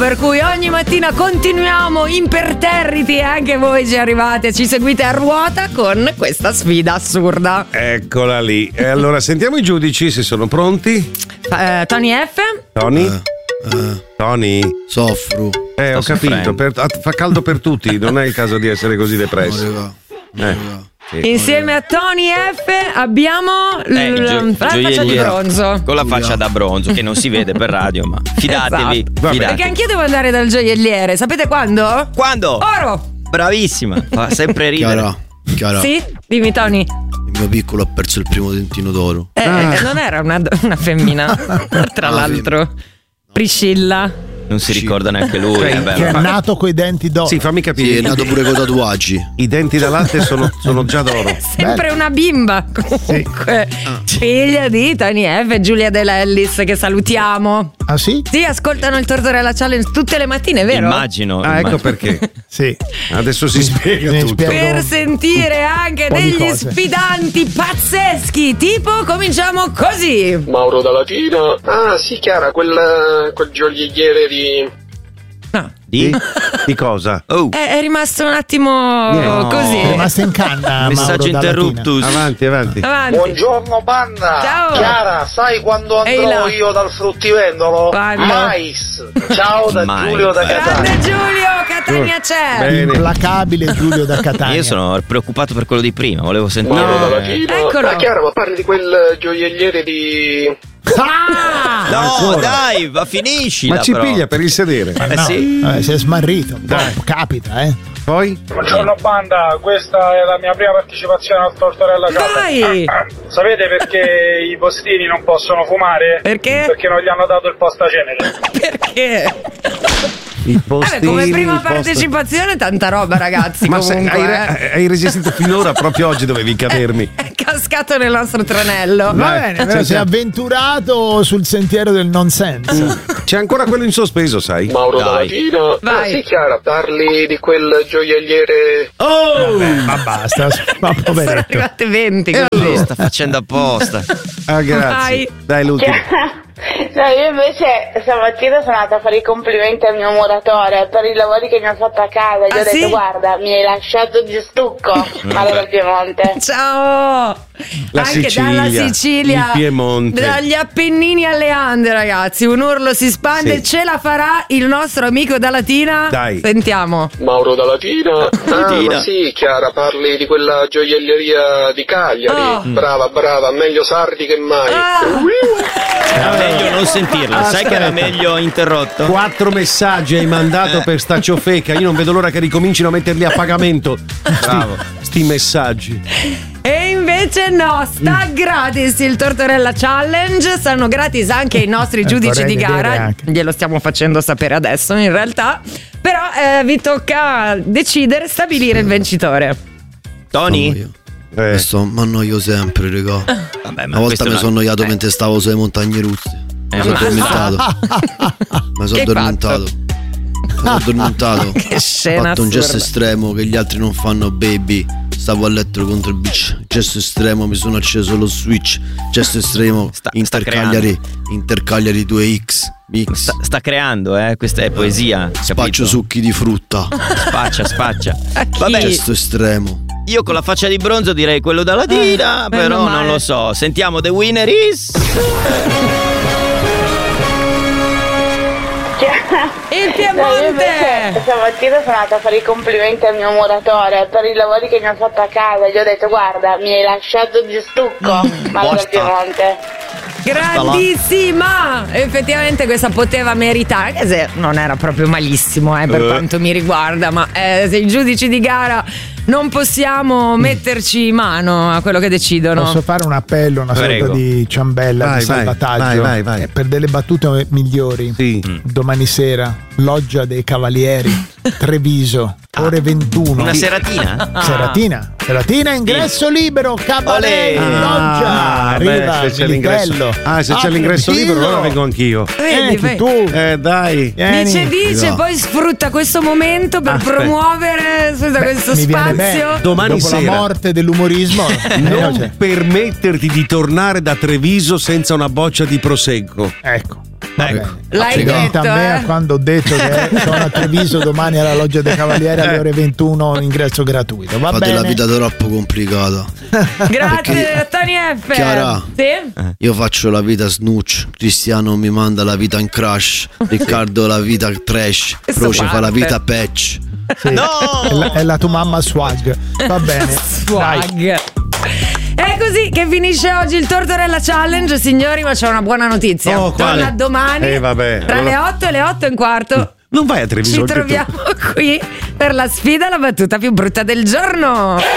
per cui ogni mattina continuiamo imperterriti e anche voi ci arrivate, ci seguite a ruota con questa sfida assurda. Eccola lì. E allora sentiamo i giudici se sono pronti. Tony F. Tony? Soffro. Ho capito, fa caldo per tutti, non è il caso di essere così depressi. Sì. Insieme a Tony F abbiamo la faccia di bronzo. Con la faccia da bronzo che non si vede per radio, ma fidatevi, esatto. Perché anch'io devo andare dal gioielliere. Sapete quando? Quando? Oro. Bravissima, fa sempre ridere. Chiara. Sì? Dimmi Tony. Il mio piccolo ha perso il primo dentino d'oro. Non era una femmina. Tra l'altro Priscilla. Non si ricorda neanche lui. Che è nato coi denti d'oro. Sì, fammi capire. Sì, è nato pure con tatuaggi. I denti da latte sono già d'oro. Sempre una bimba. Comunque, figlia di Tony F e Giulia De Lellis, che salutiamo. Ah sì? Sì, ascoltano il Tortorella Challenge tutte le mattine, vero? Immagino. Ecco perché. Sì. Adesso si spiega tutto. Per sentire anche degli sfidanti pazzeschi. Tipo, cominciamo così. Mauro da Latina. Ah sì, Chiara, quel gioielliere di... No. Di cosa? È rimasto un attimo così. È rimasto in canna. Messaggio interruptus. Avanti. Buongiorno banda. Ciao. Chiara, sai quando andrò io dal fruttivendolo? Mais. Ciao da Giulio da Catania. Grande Giulio, Catania c'è. Bene. Implacabile Giulio da Catania. Io sono preoccupato per quello di prima, volevo sentire. Eccolo. Ah, Chiara, ma parli di quel gioielliere di... No, dai, finiscila. Ma ci però. piglia per il sedere. Sì. Si è smarrito. Capita, Poi? Buongiorno banda, questa è la mia prima partecipazione al Tortorella Challenge. Sapete perché i postini non possono fumare? Perché? Perché non gli hanno dato il postacenere. Perché? I postini, come prima partecipazione tanta roba, ragazzi. Ma comunque, hai resistito finora, proprio oggi dovevi cadermi. è cascato nel nostro tranello. Va bene, però si è avventurato sul sentiero del nonsense. C'è ancora quello in sospeso, sai? Mauro da Latina. Vai. Ah sì, Chiara, parli di quel gioielliere... Ma basta, ma Sono poveretto. arrivate 20 Lui così. sta facendo apposta. Ah, grazie. Vai. Dai, l'ultimo. No, io invece stamattina sono andata a fare i complimenti al mio muratore per i lavori che mi ha fatto a casa. Gli ho detto: sì? guarda, mi hai lasciato di stucco. Male dal Piemonte. Ciao. La Anche Sicilia, dalla Sicilia, il Piemonte. dagli Appennini alle Ande, ragazzi. Un urlo si spande. Sì. Ce la farà il nostro amico da Latina. Dai. Sentiamo. Mauro da Latina. Ma sì, Chiara, parli di quella gioielleria di Cagliari. Brava, meglio sardi che mai. Era meglio non sentirlo. Sai che era meglio interrotto? 4 messaggi hai mandato per sta ciofeca. Io non vedo l'ora che ricomincino a metterli a pagamento. Bravo. Sti messaggi. E invece no, sta gratis il Tortorella Challenge. Stanno gratis anche i nostri giudici di gara. Glielo stiamo facendo sapere adesso in realtà. Però vi tocca decidere, stabilire il vincitore. Tony? Questo mi annoio sempre, regà. Vabbè, Una volta mi sono annoiato mentre stavo sulle montagne russe. Mi sono addormentato. Mi sono addormentato. Sono addormentato. Che scena Ho fatto un gesto assurda. estremo che gli altri non fanno, baby. Stavo a letto contro il beach. Gesto estremo, mi sono acceso lo switch. Gesto estremo, Inter Cagliari 2X. Sta creando, questa è poesia. Spaccio succhi di frutta. Spaccia. Vabbè, Gesto estremo. io con la faccia di bronzo direi quello da Latina, però non lo so. Sentiamo The Winner is... Il Piemonte! Stamattina sono andata a fare i complimenti al mio muratore per i lavori che mi ha fatto a casa. Gli ho detto: guarda, mi hai lasciato di stucco. Male dal Piemonte. Grandissima! Effettivamente questa poteva meritare, anche se non era proprio malissimo per quanto mi riguarda, ma se i giudici di gara non possiamo metterci mano a quello che decidono. Posso fare un appello, una sorta di ciambella di salvataggio? Vai. Per delle battute migliori. Sì. Domani sera, Loggia dei Cavalieri, Treviso, ore 21. Una seratina? Seratina, ingresso libero, Cabaret, Loggia. Arriva se c'è l'ingresso. Se c'è l'ingresso libero, allora vengo anch'io. Vedi, tu. Dai. Dice, poi sfrutta questo momento per promuovere questo spazio. Domani dopo sera. la morte dell'umorismo, non permetterti di tornare da Treviso senza una boccia di prosecco. Ecco. L'hai detto a me quando ho detto che sono a Treviso domani alla Loggia dei Cavalieri alle ore 21, ingresso gratuito. Va Fate bene? la vita troppo complicata. Grazie Tony F. Chiara, sì? Io faccio la vita snooch, Cristiano mi manda la vita in crash, Riccardo la vita trash, Croce fa la vita patch. Sì. No! È la tua mamma swag. Va bene. Swag. Dai. È così che finisce oggi il Tortorella Challenge, signori, ma c'è una buona notizia. Torna domani tra le 8 e le 8:15. Non vai a Treviso. Ci troviamo qui per la sfida alla battuta più brutta del giorno.